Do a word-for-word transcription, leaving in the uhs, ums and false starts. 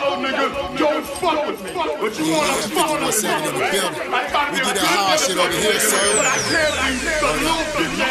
low, nigga. Don't fuck with me. But you wanna fuck with me. We do that hard shit over here, sir. But I can't be the little